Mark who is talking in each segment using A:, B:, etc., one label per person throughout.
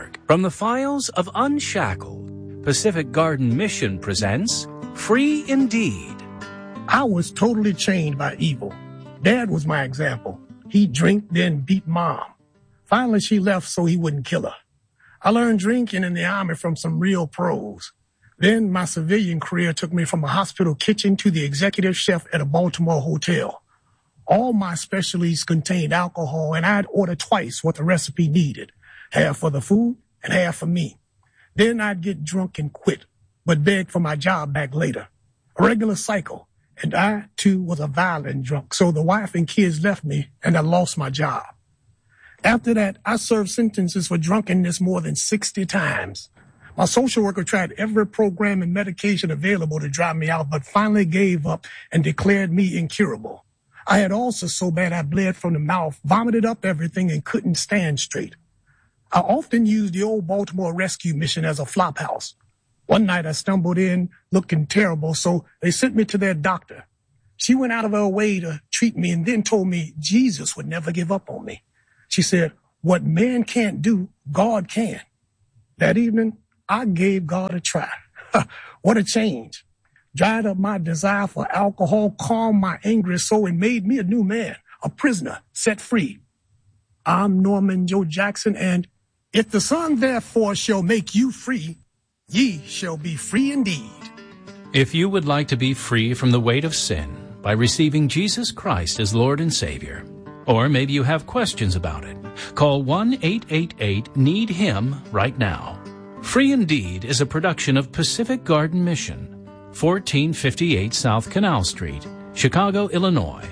A: From the files of Unshackled, Pacific Garden Mission presents Free Indeed.
B: I was totally chained by evil. Dad was my example. He'd drink, then beat Mom. Finally, she left so he wouldn't kill her. I learned drinking in the Army from some real pros. Then my civilian career took me from a hospital kitchen to the executive chef at a Baltimore hotel. All my specialties contained alcohol, and I'd order twice what the recipe needed, half for the food and half for me. Then I'd get drunk and quit, but beg for my job back later. A regular cycle, and I, too, was a violent drunk, so the wife and kids left me, and I lost my job. After that, I served sentences for drunkenness more than 60 times. My social worker tried every program and medication available to drive me out, but finally gave up and declared me incurable. I had ulcers so bad I bled from the mouth, vomited up everything, and couldn't stand straight. I often used the old Baltimore rescue mission as a flop house. One night I stumbled in looking terrible, so they sent me to their doctor. She went out of her way to treat me and then told me Jesus would never give up on me. She said, "What man can't do, God can." That evening, I gave God a try. What a change. Dried up my desire for alcohol, calmed my angry soul, and made me a new man, a prisoner, set free. I'm Norman Joe Jackson, and if the Son therefore shall make you free, ye shall be free indeed.
A: If you would like to be free from the weight of sin by receiving Jesus Christ as Lord and Savior, or maybe you have questions about it, call 1-888-NEED-HIM right now. Free Indeed is a production of Pacific Garden Mission, 1458 South Canal Street, Chicago, Illinois,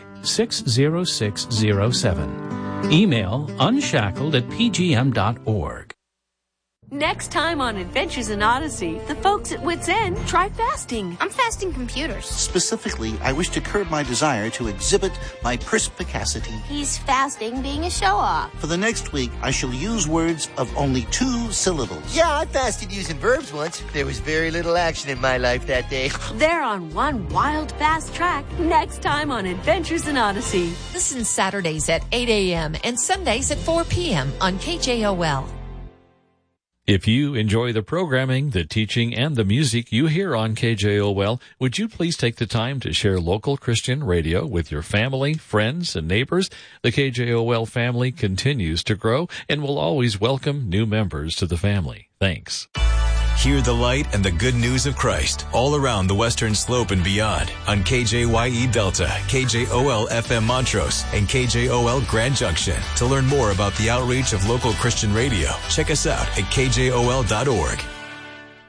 A: 60607. Email unshackled@pgm.org.
C: Next time on Adventures in Odyssey, the folks at Wits End try fasting.
D: I'm fasting computers.
E: Specifically, I wish to curb my desire to exhibit my perspicacity.
D: He's fasting being a show-off.
E: For the next week, I shall use words of only 2 syllables.
F: Yeah, I fasted using verbs once. There was very little action in my life that day.
C: They're on one wild fast track next time on Adventures in Odyssey.
G: Listen Saturdays at 8 a.m. and Sundays at 4 p.m. on KJOL.
H: If you enjoy the programming, the teaching, and the music you hear on KJOL, would you please take the time to share local Christian radio with your family, friends, and neighbors? The KJOL family continues to grow and will always welcome new members to the family. Thanks.
I: Hear the light and the good news of Christ all around the Western Slope and beyond on KJYE Delta, KJOL FM Montrose, and KJOL Grand Junction. To learn more about the outreach of local Christian radio, check us out at kjol.org.